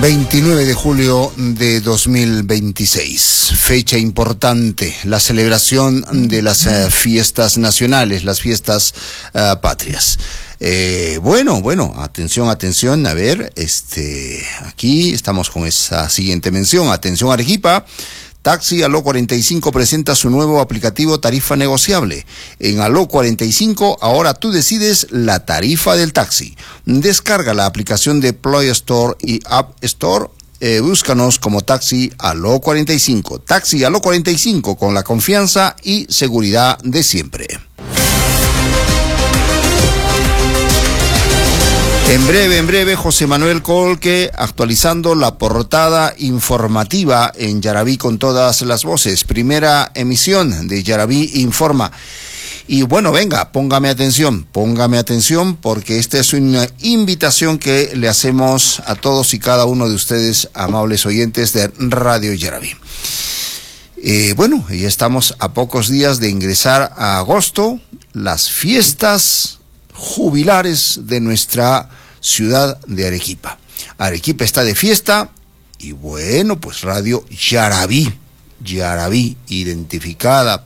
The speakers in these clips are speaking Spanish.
29 de julio de 2026, fecha importante, la celebración de las fiestas nacionales, las fiestas patrias. Bueno, atención, a ver, aquí estamos con esa siguiente mención. Atención Arequipa, Taxi Aló 45 presenta su nuevo aplicativo tarifa negociable. En Aló 45 ahora tú decides la tarifa del taxi. Descarga la aplicación de Play Store y App Store. Búscanos como Taxi Aló 45. Taxi Aló 45 con la confianza y seguridad de siempre. En breve, José Manuel Colque actualizando la portada informativa en Yaraví con todas las voces. Primera emisión de Yaraví Informa. Y bueno, venga, póngame atención, porque esta es una invitación que le hacemos a todos y cada uno de ustedes, amables oyentes de Radio Yaraví. Bueno, ya estamos a pocos días de ingresar a agosto, las fiestas jubilares de nuestra ciudad de Arequipa. Arequipa está de fiesta y bueno, pues Radio Yaraví, identificada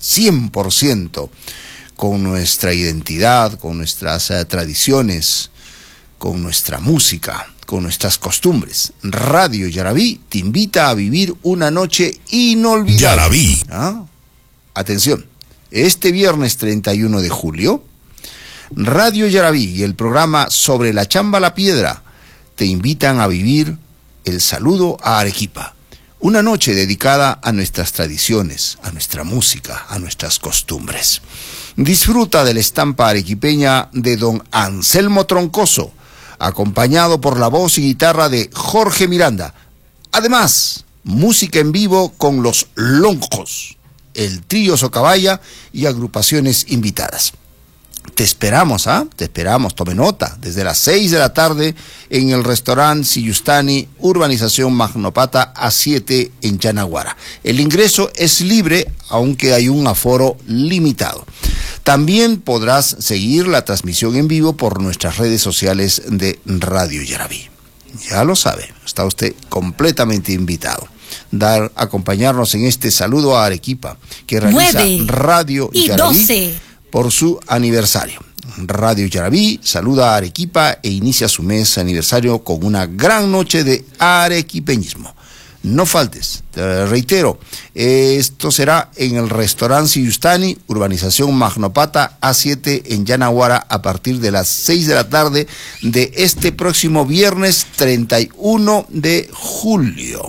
100% con nuestra identidad, con nuestras tradiciones, con nuestra música, con nuestras costumbres. Radio Yaraví te invita a vivir una noche inolvidable. Yaraví. Atención, este viernes 31 de julio, Radio Yaraví y el programa Sobre la Chamba la Piedra te invitan a vivir el saludo a Arequipa. Una noche dedicada a nuestras tradiciones, a nuestra música, a nuestras costumbres. Disfruta de la estampa arequipeña de don Anselmo Troncoso, acompañado por la voz y guitarra de Jorge Miranda. Además, música en vivo con los Lonjos, el trío Socabaya y agrupaciones invitadas. Te esperamos, tome nota, desde las 6 de la tarde en el restaurante Siyustani, urbanización Magnopata A7 en Yanaguara. El ingreso es libre, aunque hay un aforo limitado. También podrás seguir la transmisión en vivo por nuestras redes sociales de Radio Yaraví. Ya lo sabe, está usted completamente invitado. Acompañarnos en este saludo a Arequipa que realiza Radio Yaraví 12. Por su aniversario. Radio Yaraví saluda a Arequipa e inicia su mes aniversario con una gran noche de arequipeñismo. No faltes, te reitero, esto será en el restaurante Siyustani, urbanización Magnopata A7 en Yanaguara, a partir de las 6 de la tarde de este próximo viernes 31 de julio.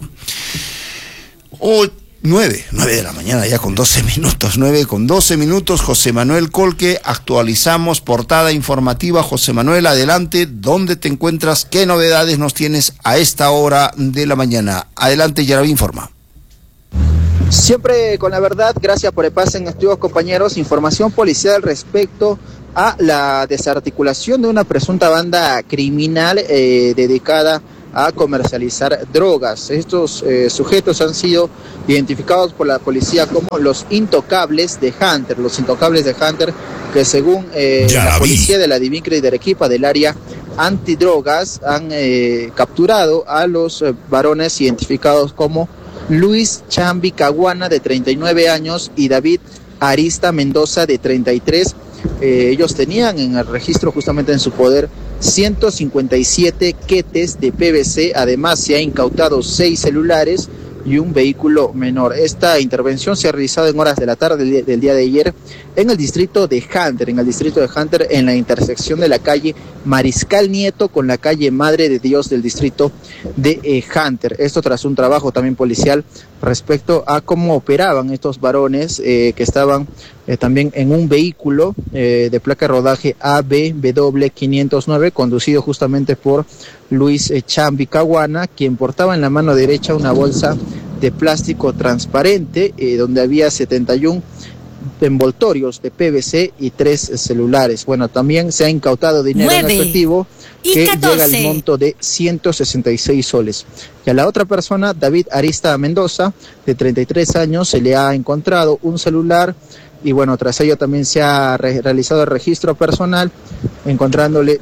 9 de la mañana, ya con 12 minutos, 9:12 minutos, José Manuel Colque, actualizamos portada informativa. José Manuel, adelante, ¿dónde te encuentras? ¿Qué novedades nos tienes a esta hora de la mañana? Adelante, Yaraví Informa. Siempre con la verdad, gracias por el pase en estudios, compañeros. Información policial respecto a la desarticulación de una presunta banda criminal dedicada a comercializar drogas. Estos sujetos han sido identificados por la policía como los intocables de Hunter, que según la policía de la DIVINCRE y de Arequipa del área antidrogas han capturado a los varones identificados como Luis Chambi Caguana, de 39 años, y David Arista Mendoza, de 33. Ellos tenían en el registro, justamente en su poder, 157 quetes de PVC. Además, se ha incautado 6 celulares y un vehículo menor. Esta intervención se ha realizado en horas de la tarde del día de ayer en el distrito de Hunter, en la intersección de la calle Mariscal Nieto con la calle Madre de Dios del distrito de Hunter. Esto tras un trabajo también policial respecto a cómo operaban estos varones que estaban también en un vehículo de placa de rodaje ABW 509, conducido justamente por Luis Chambi Caguana, quien portaba en la mano derecha una bolsa de plástico transparente donde había 71 envoltorios de PVC y 3 celulares. Bueno, también se ha incautado dinero en efectivo que llega al monto de 166 soles. Y a la otra persona, David Arista Mendoza, de 33 años, se le ha encontrado un celular y bueno, tras ello también se ha realizado el registro personal, encontrándole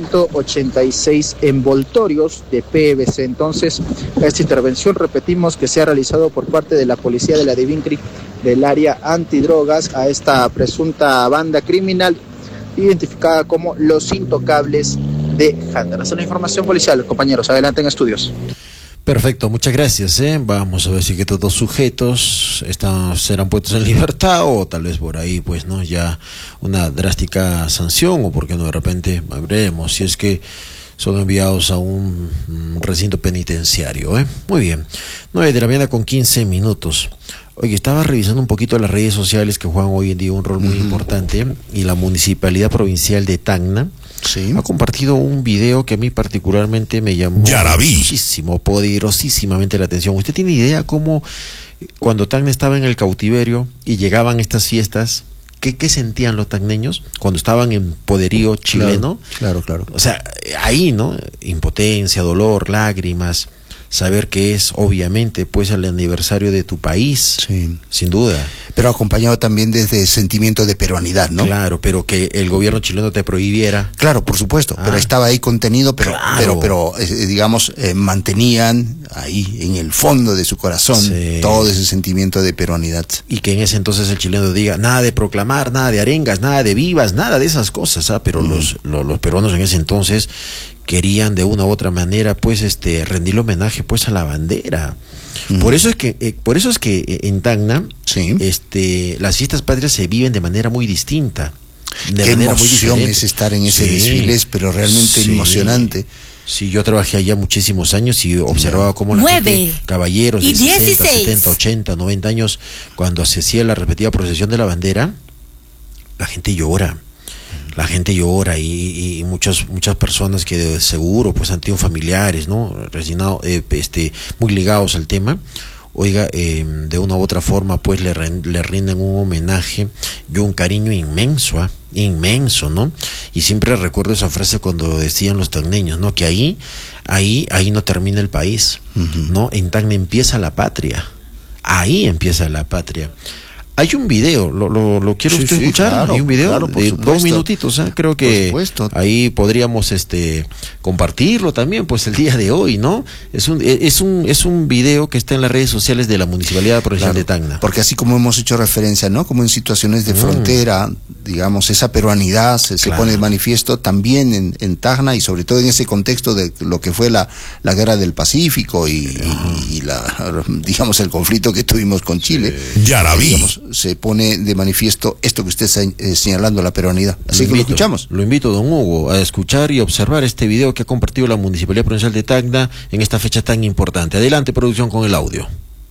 186 envoltorios de PVC. Entonces, esta intervención, repetimos, que se ha realizado por parte de la policía de la DIVINCRI del área antidrogas a esta presunta banda criminal identificada como los Intocables de Jándara. Esa es la información policial, compañeros. Adelante en estudios. Perfecto, muchas gracias. Vamos a ver si que todos los sujetos serán puestos en libertad, o tal vez por ahí, pues, no, ya una drástica sanción, o porque no, de repente veremos si es que son enviados a un recinto penitenciario. Muy bien, 9 de la mañana con 15 minutos. Oye, estaba revisando un poquito las redes sociales que juegan hoy en día un rol muy importante, y la Municipalidad Provincial de Tacna ha compartido un video que a mí particularmente me llamó muchísimo, poderosísimamente la atención. ¿Usted tiene idea cómo cuando Tacna estaba en el cautiverio y llegaban estas fiestas, qué sentían los tacneños cuando estaban en poderío chileno? Claro. O sea, ahí, ¿no? Impotencia, dolor, lágrimas. Saber que es, obviamente, pues el aniversario de tu país, sin duda. Pero acompañado también desde sentimiento de peruanidad, ¿no? Claro, pero que el gobierno chileno te prohibiera. Claro, por supuesto, pero estaba ahí contenido, pero digamos, mantenían ahí en el fondo de su corazón todo ese sentimiento de peruanidad. Y que en ese entonces el chileno diga, nada de proclamar, nada de arengas, nada de vivas, nada de esas cosas, pero los peruanos en ese entonces querían de una u otra manera, pues, rendirle homenaje, pues, a la bandera. Por eso es que en Tacna, las fiestas patrias se viven de manera muy distinta. Qué emoción es estar en ese desfile, pero realmente emocionante. Sí, yo trabajé allá muchísimos años y observaba cómo la gente, caballeros de 60, 70, 80, 90 años, cuando se hacía la repetida procesión de la bandera, la gente llora. La gente llora, y muchas personas que de seguro pues han tenido familiares, ¿no? Muy ligados al tema, oiga, de una u otra forma pues le rinden un homenaje y un cariño inmenso, ¿no? Y siempre recuerdo esa frase cuando decían los tacneños, ¿no? Que ahí no termina el país, ¿no? En Tacna empieza la patria, ahí empieza la patria. Hay un video, ¿lo quiere usted escuchar? Claro, hay un video de 2 minutitos, creo que ahí podríamos compartirlo también, pues, el día de hoy, ¿no? Es un video que está en las redes sociales de la Municipalidad Provincial de Tacna. Porque así como hemos hecho referencia, ¿no? Como en situaciones de frontera, digamos, esa peruanidad se pone de manifiesto también en Tacna, y sobre todo en ese contexto de lo que fue la guerra del Pacífico y digamos, el conflicto que tuvimos con Chile. Digamos, se pone de manifiesto esto que usted está señalando, la peruanidad. Así que lo escuchamos. Lo invito, don Hugo, a escuchar y observar este video que ha compartido la Municipalidad Provincial de Tacna en esta fecha tan importante. Adelante, producción, con el audio.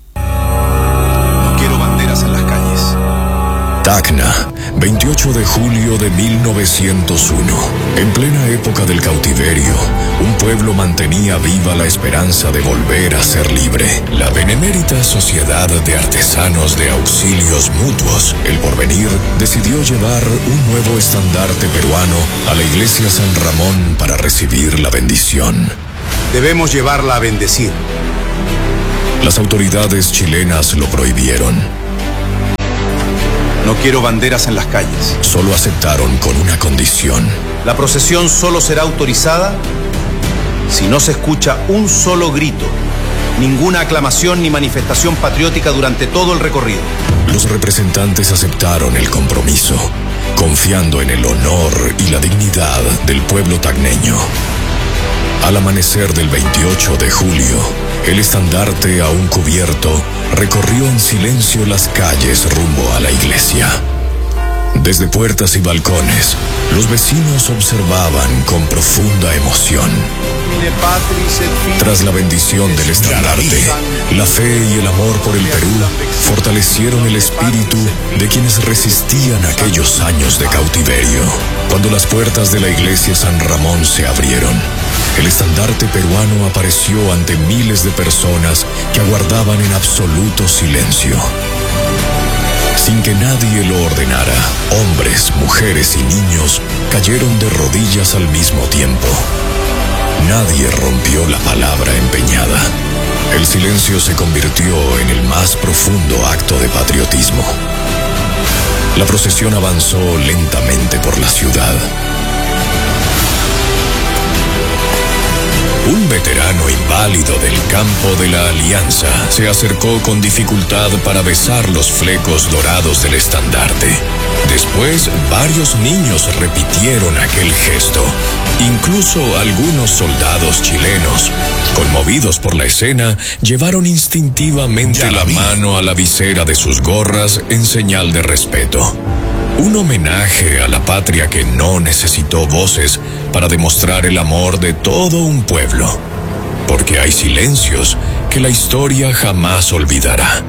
No quiero banderas en las calles. Tacna, 28 de julio de 1901. En plena época del cautiverio, un pueblo mantenía viva la esperanza de volver a ser libre. La Benemérita Sociedad de Artesanos de Auxilios Mutuos, El Porvenir, decidió llevar un nuevo estandarte peruano a la iglesia San Ramón para recibir la bendición. Debemos llevarla a bendecir. Las autoridades chilenas lo prohibieron. No quiero banderas en las calles. Solo aceptaron con una condición. La procesión solo será autorizada si no se escucha un solo grito, ninguna aclamación ni manifestación patriótica durante todo el recorrido. Los representantes aceptaron el compromiso, confiando en el honor y la dignidad del pueblo tacneño. Al amanecer del 28 de julio, el estandarte aún cubierto recorrió en silencio las calles rumbo a la iglesia. Desde puertas y balcones, los vecinos observaban con profunda emoción. Tras la bendición del estandarte, la fe y el amor por el Perú fortalecieron el espíritu de quienes resistían aquellos años de cautiverio. Cuando las puertas de la iglesia San Ramón se abrieron, el estandarte peruano apareció ante miles de personas que aguardaban en absoluto silencio. Sin que nadie lo ordenara, hombres, mujeres y niños cayeron de rodillas al mismo tiempo. Nadie rompió la palabra empeñada. El silencio se convirtió en el más profundo acto de patriotismo. La procesión avanzó lentamente por la ciudad. Un veterano inválido del campo de la Alianza se acercó con dificultad para besar los flecos dorados del estandarte. Después, varios niños repitieron aquel gesto. Incluso algunos soldados chilenos, conmovidos por la escena, llevaron instintivamente la mano a la visera de sus gorras en señal de respeto. Un homenaje a la patria que no necesitó voces para demostrar el amor de todo un pueblo. Porque hay silencios que la historia jamás olvidará.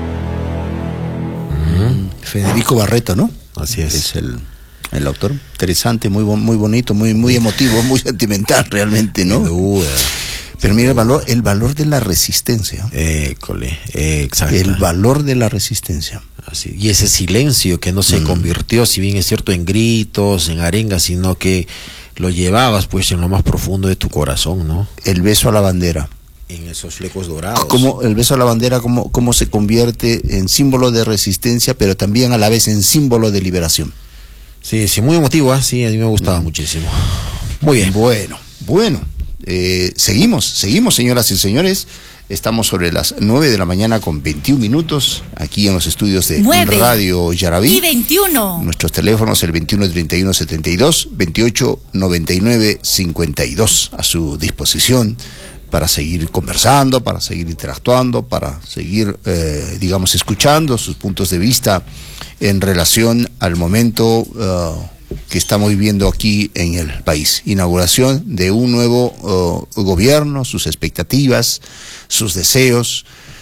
Federico Barreto, ¿no? Así es. Es el autor. Interesante, muy bonito, muy emotivo, muy sentimental realmente, ¿no? Pero mira el valor de la resistencia. Exacto. El valor de la resistencia. Así. Y ese silencio que no se convirtió, si bien es cierto, en gritos, en arengas, sino que lo llevabas pues en lo más profundo de tu corazón, ¿no? El beso a la bandera. En esos flecos dorados. Como el beso a la bandera, cómo se convierte en símbolo de resistencia, pero también a la vez en símbolo de liberación. Sí, muy emotivo, sí, a mí me gustaba muchísimo. Muy bien. Bueno. Seguimos, señoras y señores. Estamos sobre las 9 de la mañana con 21 minutos aquí en los estudios de Radio Yaraví. Y 21. Nuestros teléfonos, el 21 31 72, 28 99 52, a su disposición para seguir conversando, para seguir interactuando, para seguir, escuchando sus puntos de vista en relación al momento que estamos viviendo aquí en el país. Inauguración de un nuevo gobierno, sus expectativas, sus deseos.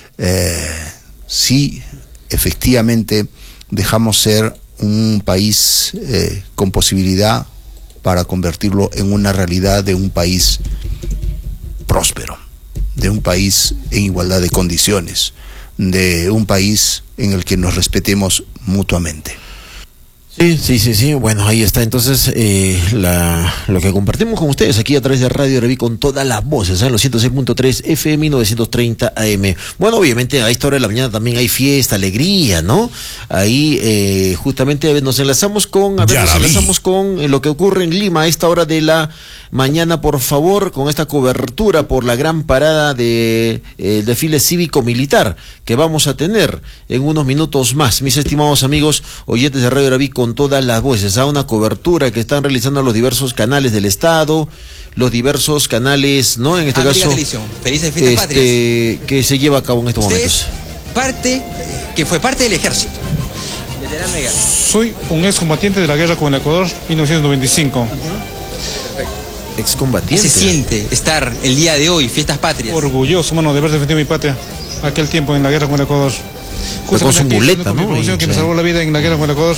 Sí, efectivamente, dejamos ser un país con posibilidad para convertirlo en una realidad de un país próspero, de un país en igualdad de condiciones, de un país en el que nos respetemos mutuamente. Sí. Bueno, ahí está entonces lo que compartimos con ustedes aquí a través de Radio Yaraví con todas las voces, en los 106.3 FM 930 AM. Bueno, obviamente a esta hora de la mañana también hay fiesta, alegría, ¿no? Ahí justamente nos enlazamos con lo que ocurre en Lima a esta hora de la mañana, por favor, con esta cobertura por la gran parada de el desfile cívico-militar que vamos a tener en unos minutos más. Mis estimados amigos oyentes de Radio Yaraví con todas las voces, a una cobertura que están realizando los diversos canales del Estado, los diversos canales, ¿no? En este caso, Felices Fiestas Patrias, que se lleva a cabo en estos momentos. Fue parte del ejército. Soy un excombatiente de la guerra con el Ecuador, 1995. Excombatiente. ¿Qué se siente estar el día de hoy, Fiestas Patrias? Orgulloso, mano, de haber defendido mi patria aquel tiempo en la guerra con el Ecuador. Con su muleta, ¿no? Mi promoción que me salvó la vida en la guerra con el Ecuador.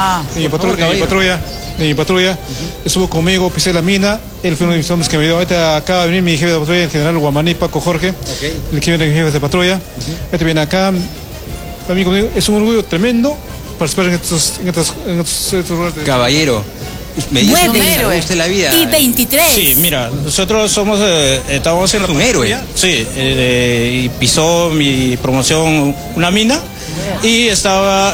De mi patrulla. Estuvo conmigo, pisé la mina. Él fue uno de mis hombres que me ayudó. Ahorita acaba de venir mi jefe de patrulla, el general Guamaní, Paco Jorge. El que viene de mi jefe de patrulla. Este viene acá. Amigo mío, es un orgullo tremendo participar en estos lugares. Caballero. Me dice que le salvó usted la vida. Y 23. Sí, mira, nosotros estábamos en la un héroe. Sí, y pisó mi promoción una mina y estaba